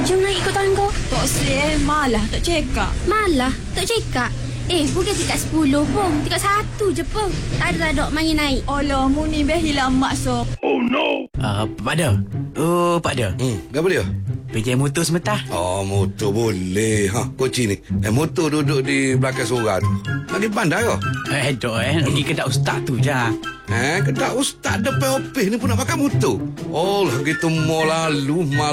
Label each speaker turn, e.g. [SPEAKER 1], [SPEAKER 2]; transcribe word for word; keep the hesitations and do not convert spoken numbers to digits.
[SPEAKER 1] Jom naik ikut tangga.
[SPEAKER 2] Tak sih, malah tak cekak.
[SPEAKER 1] Malah, tak cekak. Eh, bukan tingkat sepuluh pun. Tingkat satu je pun. Tak ada tak main naik.
[SPEAKER 2] Alah, mu ni beh hilang mak so.
[SPEAKER 3] Oh no.
[SPEAKER 4] Ah, uh, Pak Dah. Oh, Pak Dah.
[SPEAKER 5] Hmm, apa dia?
[SPEAKER 4] Pinjam motor sebentar.
[SPEAKER 5] Oh, motor boleh. Ha, koci ni. Eh, motor duduk di belakang surau tu. Lagi pandai kau?
[SPEAKER 4] Eh, dok eh. Pergi kedai ustaz tu je.
[SPEAKER 5] Eh, kedai ustaz depan ofis ni pun nak pakai motor. Oh, lah gitu mau lalu, mal